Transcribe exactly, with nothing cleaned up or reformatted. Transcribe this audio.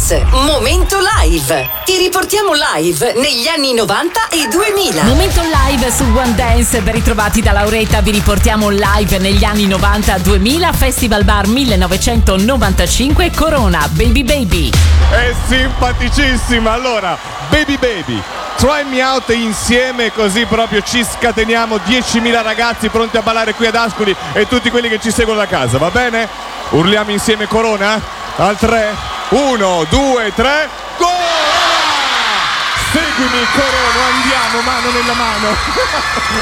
Dance, Momento Live. Ti riportiamo live negli anni novanta e duemila. Momento Live su One Dance, ben ritrovati da Lauretta. Vi riportiamo live negli anni novanta duemila, Festival Bar millenovecentonovantacinque, Corona, Baby Baby. È simpaticissima. Allora, Baby Baby, Try Me Out insieme, così proprio ci scateniamo. diecimila ragazzi pronti a ballare qui ad Ascoli e tutti quelli che ci seguono da casa, va bene? Urliamo insieme Corona? Al tre, uno, due, tre, Corona! Seguimi Corona, andiamo mano nella mano.